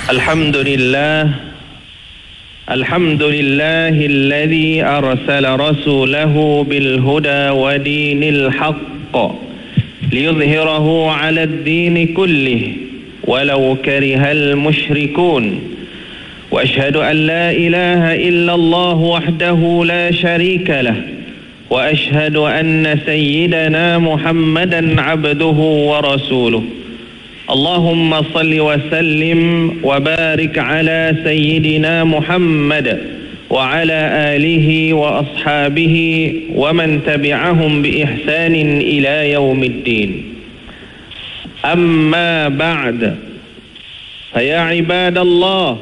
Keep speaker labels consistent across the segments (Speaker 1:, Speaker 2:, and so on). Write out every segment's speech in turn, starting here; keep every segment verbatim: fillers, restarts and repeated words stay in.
Speaker 1: Alhamdulillah Alhamdulillahilladzi arsala rasulahu bil huda wa dinil haqq liyudhhirahu 'ala ad-din kullih walau karihal musyrikun. Wa ashhadu an la ilaha illallah wahdahu la syarika lah wa ashhadu anna sayyidana Muhammadan 'abduhu wa rasuluh. Allahumma salli wa sallim wa barik ala sayyidina Muhammad wa ala alihi wa ashabihi wa man tabi'ahum bi ihsanin ila yaumiddin. Amma ba'd. Ya ibadallah,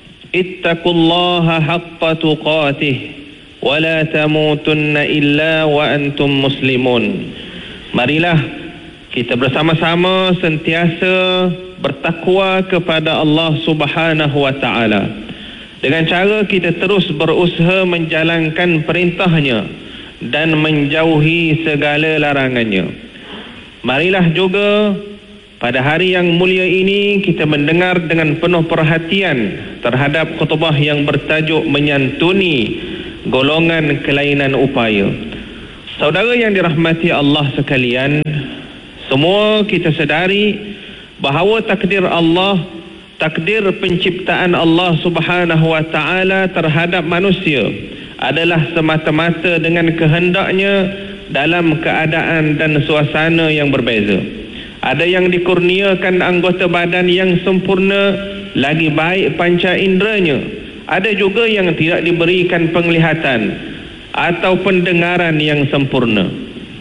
Speaker 1: ittaqullaha haqqa tuqatih wa la tamutunna illa wa antum muslimun. Marilah kita bersama-sama sentiasa bertakwa kepada Allah Subhanahu wa taala dengan cara kita terus berusaha menjalankan perintahnya dan menjauhi segala larangannya. Marilah juga pada hari yang mulia ini kita mendengar dengan penuh perhatian terhadap khutbah yang bertajuk menyantuni golongan kelainan upaya. Saudara yang dirahmati Allah sekalian, semua kita sedari bahawa takdir Allah, takdir penciptaan Allah Subhanahu wa taala terhadap manusia adalah semata-mata dengan kehendaknya dalam keadaan dan suasana yang berbeza. Ada yang dikurniakan anggota badan yang sempurna, lagi baik panca inderanya. Ada juga yang tidak diberikan penglihatan atau pendengaran yang sempurna.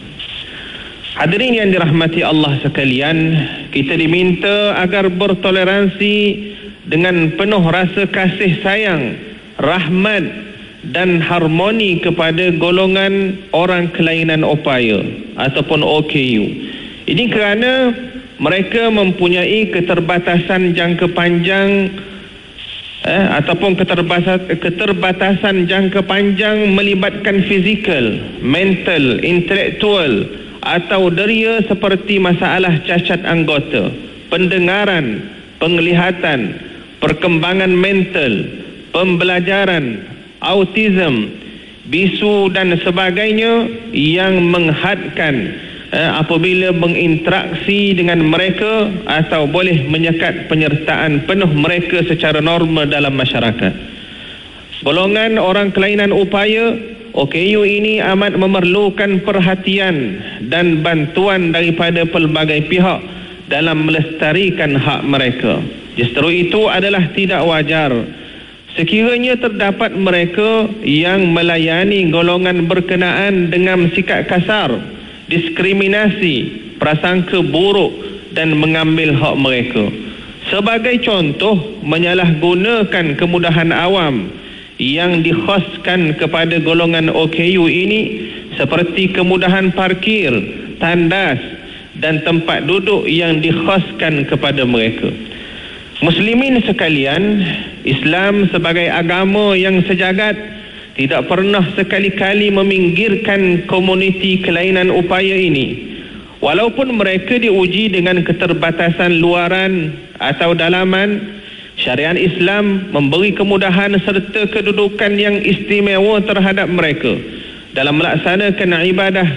Speaker 1: Hadirin yang dirahmati Allah sekalian, kita diminta agar bertoleransi dengan penuh rasa kasih sayang, rahmat dan harmoni kepada golongan orang kelainan upaya ataupun O K U. Ini kerana mereka mempunyai keterbatasan jangka panjang eh, ataupun keterbatasan, keterbatasan jangka panjang melibatkan fizikal, mental, intelektual atau deria seperti masalah cacat anggota, pendengaran, penglihatan, perkembangan mental, pembelajaran, autism, bisu dan sebagainya yang menghadkan eh, apabila menginteraksi dengan mereka atau boleh menyekat penyertaan penuh mereka secara normal dalam masyarakat. Golongan orang kelainan upaya O K U ini amat memerlukan perhatian dan bantuan daripada pelbagai pihak dalam melestarikan hak mereka. Justru itu adalah tidak wajar sekiranya terdapat mereka yang melayani golongan berkenaan dengan sikap kasar, diskriminasi, prasangka buruk dan mengambil hak mereka. Sebagai contoh, menyalahgunakan kemudahan awam yang dikhaskan kepada golongan O K U ini seperti kemudahan parkir, tandas dan tempat duduk yang dikhaskan kepada mereka. Muslimin sekalian, Islam sebagai agama yang sejagat tidak pernah sekali-kali meminggirkan komuniti kelainan upaya ini. Walaupun mereka diuji dengan keterbatasan luaran atau dalaman, syariat Islam memberi kemudahan serta kedudukan yang istimewa terhadap mereka dalam melaksanakan ibadah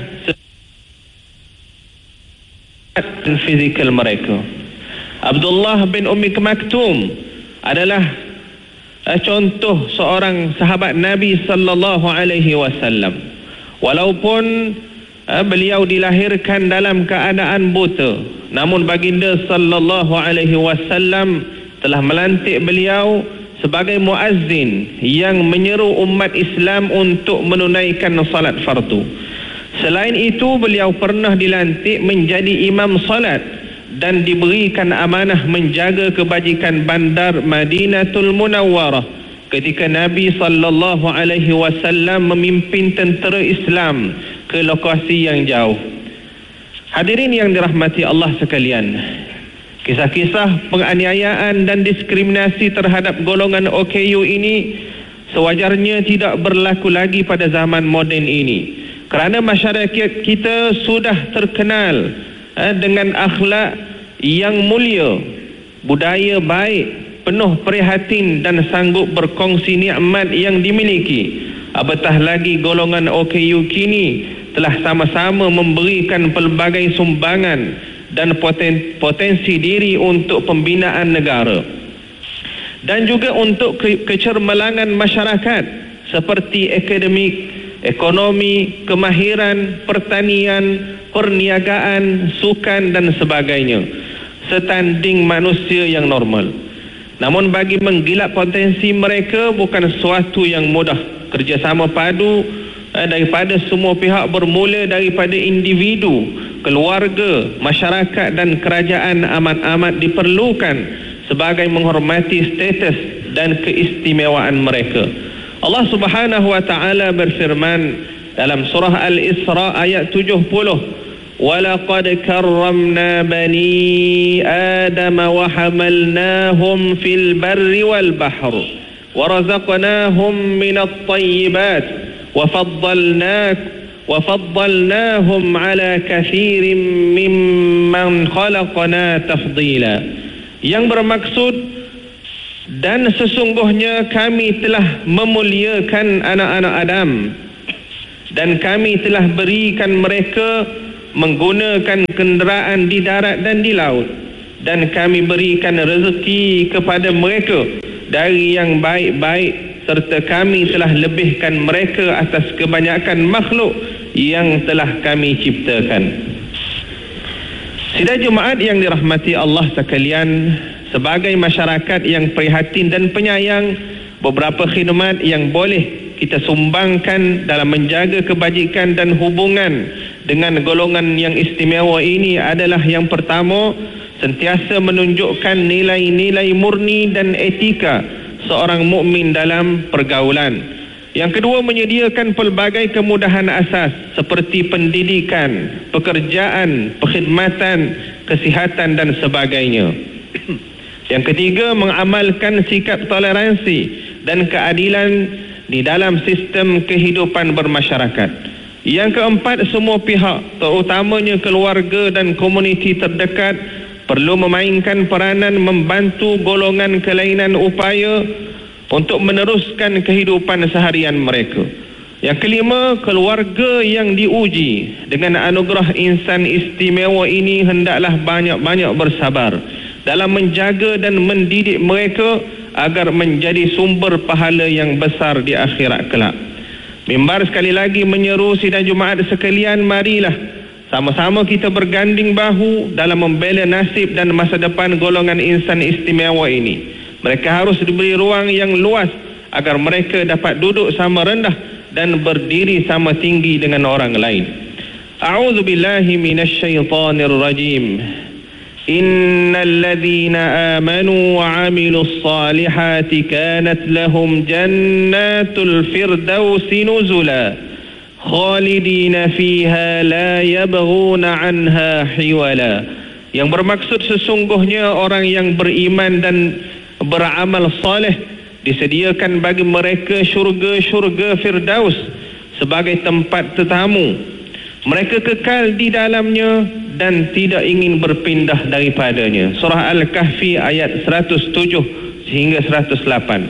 Speaker 1: dan fizikal mereka. Abdullah bin Ummi Maktum adalah contoh seorang sahabat Nabi sallallahu alaihi wasallam. Walaupun beliau dilahirkan dalam keadaan buta, namun baginda sallallahu alaihi wasallam telah melantik beliau sebagai muazzin yang menyeru umat Islam untuk menunaikan salat fardu. Selain itu, beliau pernah dilantik menjadi imam salat dan diberikan amanah menjaga kebajikan bandar Madinatul Munawwarah ketika Nabi sallallahu alaihi wasallam memimpin tentera Islam ke lokasi yang jauh. Hadirin yang dirahmati Allah sekalian, kisah-kisah penganiayaan dan diskriminasi terhadap golongan O K U ini sewajarnya tidak berlaku lagi pada zaman moden ini, kerana masyarakat kita sudah terkenal eh, dengan akhlak yang mulia, budaya baik penuh prihatin dan sanggup berkongsi nikmat yang dimiliki. Apatah lagi golongan O K U kini telah sama-sama memberikan pelbagai sumbangan dan poten, potensi diri untuk pembinaan negara dan juga untuk ke, kecermelangan masyarakat seperti akademik, ekonomi, kemahiran, pertanian, perniagaan, sukan dan sebagainya, setanding manusia yang normal. Namun bagi menggilap potensi mereka bukan sesuatu yang mudah. Kerjasama padu eh, daripada semua pihak bermula daripada individu, keluarga, masyarakat dan kerajaan amat-amat diperlukan sebagai menghormati status dan keistimewaan mereka. Allah Subhanahu wa taala berfirman dalam surah Al-Isra ayat tujuh puluh, "Walaqad karramna bani Adam wa hamalnahum fil barri wal bahr ورزقناهم من الطيبات وفضلناك وفضلناهم على كثير ممن خلقنا تفضيلا." Yang bermaksud, dan sesungguhnya kami telah memuliakan anak-anak Adam dan kami telah berikan mereka menggunakan kenderaan di darat dan di laut, dan kami berikan rezeki kepada mereka dari yang baik-baik, serta kami telah lebihkan mereka atas kebanyakan makhluk yang telah kami ciptakan. Sidang Jumaat yang dirahmati Allah sekalian, sebagai masyarakat yang prihatin dan penyayang, beberapa khidmat yang boleh kita sumbangkan dalam menjaga kebajikan dan hubungan dengan golongan yang istimewa ini adalah yang pertama, sentiasa menunjukkan nilai-nilai murni dan etika seorang mukmin dalam pergaulan. Yang kedua, menyediakan pelbagai kemudahan asas seperti pendidikan, pekerjaan, perkhidmatan, kesihatan dan sebagainya. Yang ketiga, mengamalkan sikap toleransi dan keadilan di dalam sistem kehidupan bermasyarakat. Yang keempat, semua pihak, terutamanya keluarga dan komuniti terdekat, perlu memainkan peranan membantu golongan kelainan upaya untuk meneruskan kehidupan seharian mereka. Yang kelima, keluarga yang diuji dengan anugerah insan istimewa ini hendaklah banyak-banyak bersabar dalam menjaga dan mendidik mereka agar menjadi sumber pahala yang besar di akhirat kelak. Mimbar sekali lagi menyeru sidang Jumaat sekalian, marilah sama-sama kita berganding bahu dalam membela nasib dan masa depan golongan insan istimewa ini. Mereka harus diberi ruang yang luas agar mereka dapat duduk sama rendah dan berdiri sama tinggi dengan orang lain. A'udzu billahi minasyaitonir rajim. Innal ladzina amanu wa 'amilus salihati kanat lahum jannatul firdausi nuzula khalidina fiha la yabghuna anha hiwala. Yang bermaksud, sesungguhnya orang yang beriman dan beramal saleh disediakan bagi mereka syurga-syurga Firdaus sebagai tempat tetamu. Mereka kekal di dalamnya dan tidak ingin berpindah daripadanya. Surah Al-Kahfi ayat seratus tujuh hingga seratus lapan.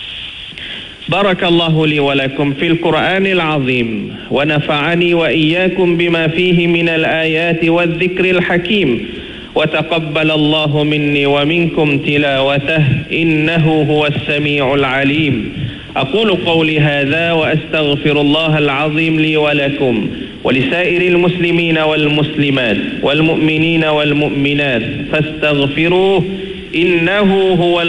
Speaker 1: Barakallahu li wa lakum fil Qur'anil azim wa nafa'ani wa iyyakum bima fihi minal ayati wadh-dhikril hakim wa taqabbalallahu minni wa minkum tilawatah innahu huwas sami'ul alim. Aqulu qawli hadha wa astaghfirullahal azim li wa lakum wa lisairil muslimina wal muslimat wal mu'minina wal mu'minat fastaghfiruhu innahu huwal